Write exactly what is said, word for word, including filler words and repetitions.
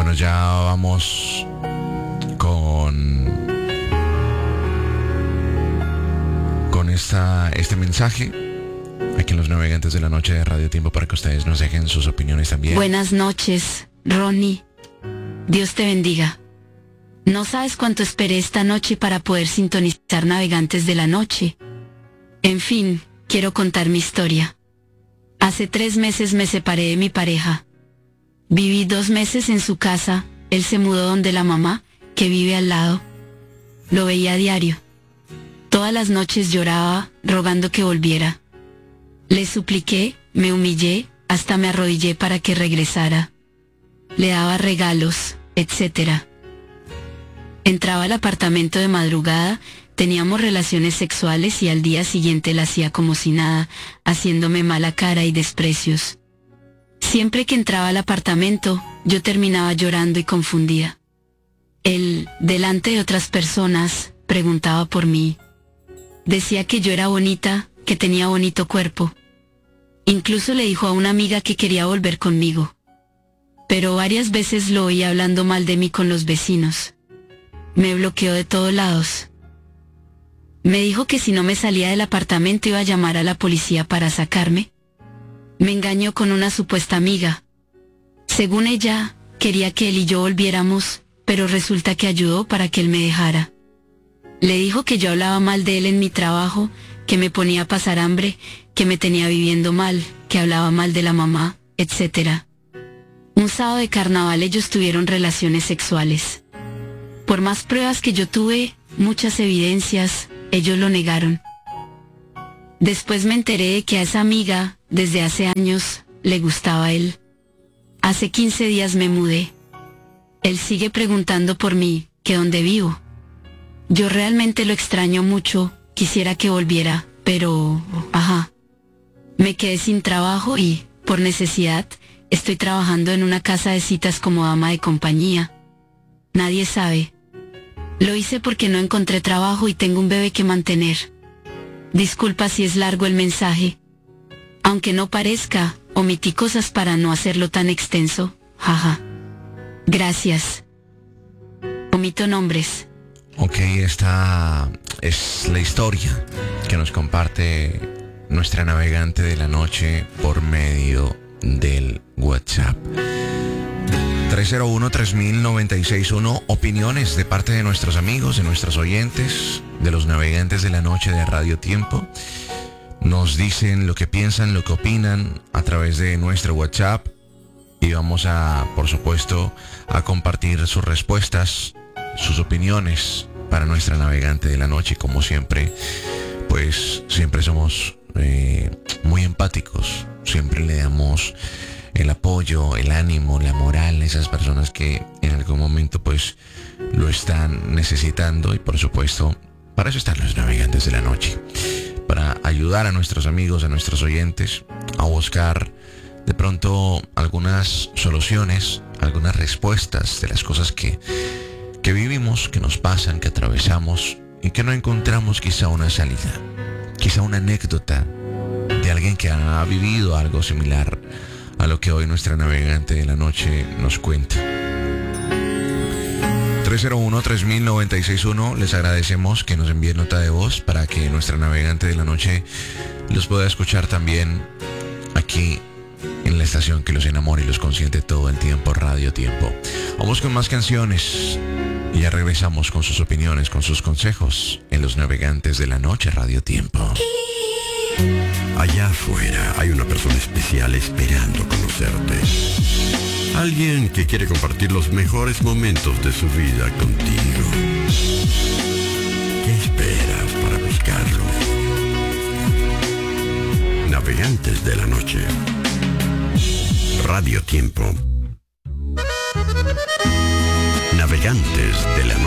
Bueno, ya vamos con con esta este mensaje aquí en Los Navegantes de la Noche de Radio Tiempo para que ustedes nos dejen sus opiniones también. Buenas noches, Ronnie. Dios te bendiga. No sabes cuánto esperé esta noche para poder sintonizar Navegantes de la Noche. En fin, quiero contar mi historia. Hace tres meses me separé de mi pareja. Viví dos meses en su casa, él se mudó donde la mamá, que vive al lado. Lo veía a diario. Todas las noches lloraba, rogando que volviera. Le supliqué, me humillé, hasta me arrodillé para que regresara. Le daba regalos, etcétera. Entraba al apartamento de madrugada, teníamos relaciones sexuales y al día siguiente la hacía como si nada, haciéndome mala cara y desprecios. Siempre que entraba al apartamento, yo terminaba llorando y confundida. Él, delante de otras personas, preguntaba por mí. Decía que yo era bonita, que tenía bonito cuerpo. Incluso le dijo a una amiga que quería volver conmigo. Pero varias veces lo oí hablando mal de mí con los vecinos. Me bloqueó de todos lados. Me dijo que si no me salía del apartamento iba a llamar a la policía para sacarme. Me engañó con una supuesta amiga. Según ella, quería que él y yo volviéramos, pero resulta que ayudó para que él me dejara. Le dijo que yo hablaba mal de él en mi trabajo, que me ponía a pasar hambre, que me tenía viviendo mal, que hablaba mal de la mamá, etcétera. Un sábado de carnaval ellos tuvieron relaciones sexuales. Por más pruebas que yo tuve, muchas evidencias, ellos lo negaron. Después me enteré de que a esa amiga, desde hace años, le gustaba a él. Hace quince días me mudé. Él sigue preguntando por mí, que dónde vivo. Yo realmente lo extraño mucho, quisiera que volviera, pero... ajá. Me quedé sin trabajo y, por necesidad, estoy trabajando en una casa de citas como dama de compañía. Nadie sabe. Lo hice porque no encontré trabajo y tengo un bebé que mantener. Disculpa si es largo el mensaje. Aunque no parezca, omití cosas para no hacerlo tan extenso. Jaja. Gracias. Omito nombres. Ok, esta es la historia que nos comparte nuestra navegante de la noche por medio del WhatsApp. tres cero uno, tres mil, noventa y seis uno. Opiniones de parte de nuestros amigos, de nuestros oyentes, de los navegantes de la noche de Radio Tiempo. Nos dicen lo que piensan, lo que opinan a través de nuestro WhatsApp. Y vamos a, por supuesto, a compartir sus respuestas, sus opiniones para nuestra navegante de la noche. Como siempre, pues siempre somos eh, muy empáticos. Siempre le damos el apoyo, el ánimo, la moral a esas personas que en algún momento pues lo están necesitando. Y por supuesto, para eso están los navegantes de la noche, para ayudar a nuestros amigos, a nuestros oyentes a buscar de pronto algunas soluciones, algunas respuestas de las cosas que, que vivimos, que nos pasan, que atravesamos y que no encontramos quizá una salida, quizá una anécdota de alguien que ha vivido algo similar a lo que hoy nuestra navegante de la noche nos cuenta. tres cero uno, tres mil, noventa y seis uno. Les agradecemos que nos envíen nota de voz para que nuestra navegante de la noche los pueda escuchar también aquí en la estación que los enamora y los consiente todo el tiempo, Radio Tiempo. Vamos con más canciones y ya regresamos con sus opiniones, con sus consejos en Los Navegantes de la Noche, Radio Tiempo. Allá afuera hay una persona especial esperando conocerte. Alguien que quiere compartir los mejores momentos de su vida contigo. ¿Qué esperas para buscarlo? Navegantes de la Noche. Radio Tiempo. Navegantes de la Noche.